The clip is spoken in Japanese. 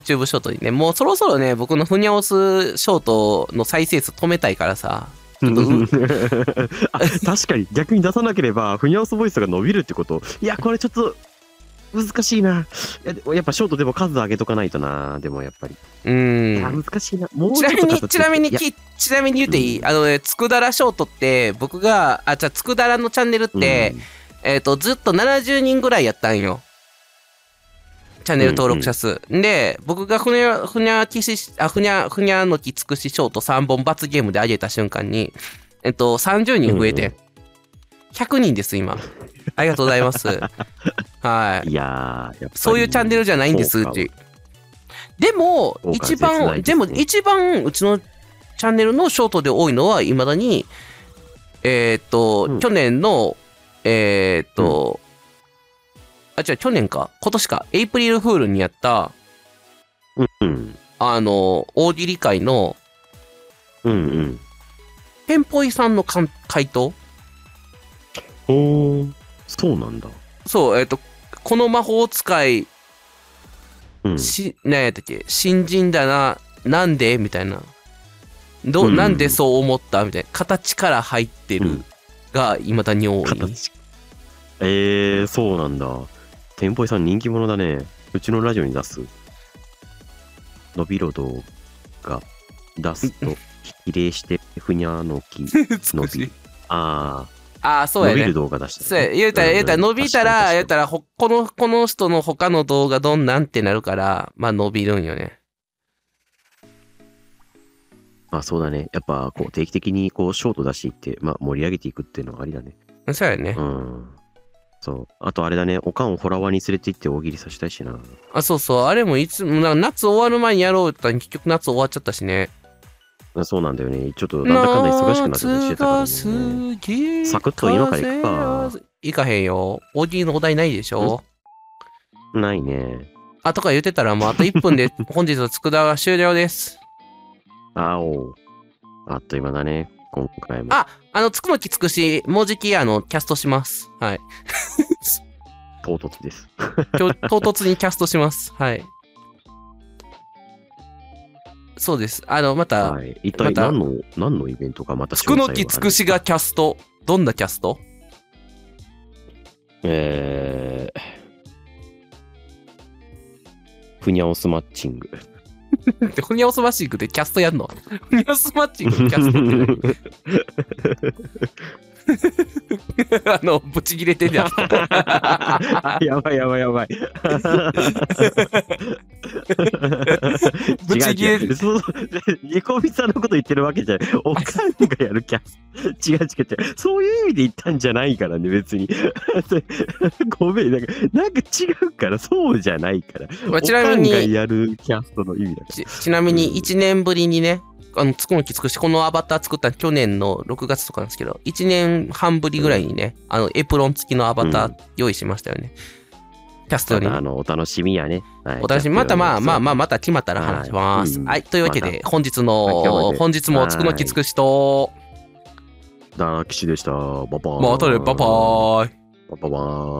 チューブショートにね、もうそろそろね、僕のフニャオスショートの再生数止めたいからさ、ちょっとあ、確かに逆に出さなければ、フニャオスボイスが伸びるってこと。いや、これちょっと難しいな。やっぱショートでも数上げとかないとな。でもやっぱり。いや、難しいな。もうちなみに言っていい、つくだらショートって、僕が、じゃあつくだらのチャンネルって、ずっと70人ぐらいやったんよ。チャンネル登録者数。で、僕がふにゃのきつくしショート3本罰ゲームで上げた瞬間に、30人増えて、100人です、今。ありがとうございます。はい。 いやー、 そういうチャンネルじゃないんです、うち。でも、一番うちのチャンネルのショートで多いのは、いまだに、去年の、去年か、今年か、エイプリルフールにやった、大喜利会の、ペンポイさんの回答。 そうなんだ。 そう、この魔法使い、何やったっけ、新人だな、なんでみたいな。なんでそう思ったみたいな。形から入ってるが、いまだに多い。 そうなんだ。テンポイさん人気者だね。うちのラジオに出す。伸びろ動画出すと比例してふにゃのき伸びる。 そうやね。 伸びる動画出した、 そうや、言うたら伸びたら、この人の他の動画どんなんってなるから、まあ伸びるんよね。 そうだね。やっぱこう定期的にこうショート出していって、盛り上げていくっていうのはありだね。 そうやね。 そう。あとあれだね、おかんをホラワに連れて行って大喜利させたいしな。 そうそう。あれもいつも、夏終わる前にやろうって言ったら結局夏終わっちゃったしね。 そうなんだよね。ちょっとなんだかんだ忙しくなってたりしてたからね。サクッと今から行くか。 行かへんよ。大喜利のお題ないでしょ？ ないね。 とか言ってたらもうあと1分で本日のつくだが終了です。 あっという間だね。今回も。 つくのきつくし、もうじきキャストします。はい。 唐突です。 唐突にキャストします。はい。そうです。また。 一体何のイベントかまた。 つくのきつくしがキャスト。どんなキャスト？ ふにゃおスマッチング。 ふにゃおスマッチングでキャストやんの？ふにゃおスマッチングでキャストってぶち切れてんじゃん。 やばい。 ぶち切れ。 ニコミさんのこと言ってるわけじゃない。おかんがやるキャス。違う。そういう意味で言ったんじゃないからね、別に。ごめん、なんか違うから、そうじゃないから。 ちなみに、 おかんがやるキャストの意味だから。 ちなみに、1年ぶりにね、つくのきつくし、このアバター作ったの去年の6月とかなんですけど、1年半ぶりぐらいにね、エプロン付きのアバター用意しましたよね。キャストに。 お楽しみやね。 お楽しみ。またまた決まったら話します。はい。というわけで、本日もつくのきつくしと、 ダーキシでした。バイバイ。 またね、バイバイ。 バイバイ。